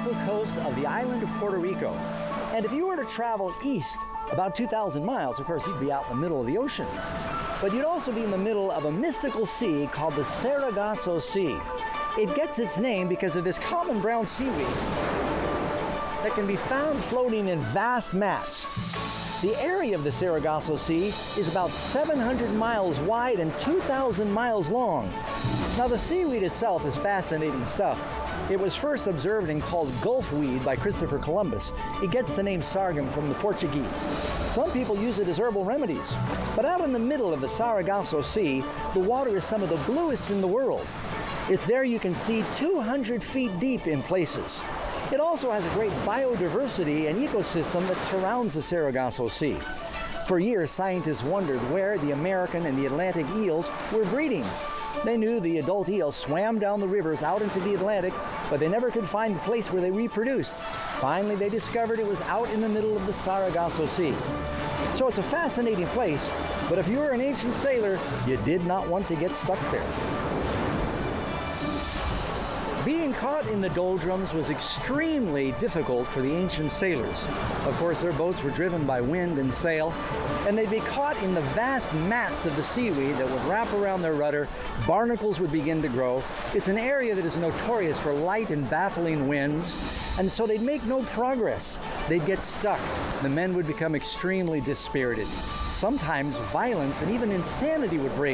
beautiful coast of the island of Puerto Rico. And if you were to travel east about 2,000 miles, of course, you'd be out in the middle of the ocean. But you'd also be in the middle of a mystical sea called the Sargasso Sea. It gets its name because of this common brown seaweed that can be found floating in vast mats. The area of the Sargasso Sea is about 700 miles wide and 2,000 miles long. Now, the seaweed itself is fascinating stuff. It was first observed and called Gulf weed by Christopher Columbus. It gets the name sargum from the Portuguese. Some people use it as herbal remedies. But out in the middle of the Sargasso Sea, the water is some of the bluest in the world. It's there you can see 200 feet deep in places. It also has a great biodiversity and ecosystem that surrounds the Sargasso Sea. For years, scientists wondered where the American and the Atlantic eels were breeding. They knew the adult eels swam down the rivers out into the Atlantic, but they never could find the place where they reproduced. Finally, they discovered it was out in the middle of the Sargasso Sea. So it's a fascinating place, but if you were an ancient sailor, you did not want to get stuck there. Being caught in the doldrums was extremely difficult for the ancient sailors. Of course, their boats were driven by wind and sail, and they'd be caught in the vast mats of the seaweed that would wrap around their rudder. Barnacles would begin to grow. It's an area that is notorious for light and baffling winds, and so they'd make no progress. They'd get stuck. The men would become extremely dispirited. Sometimes violence and even insanity would break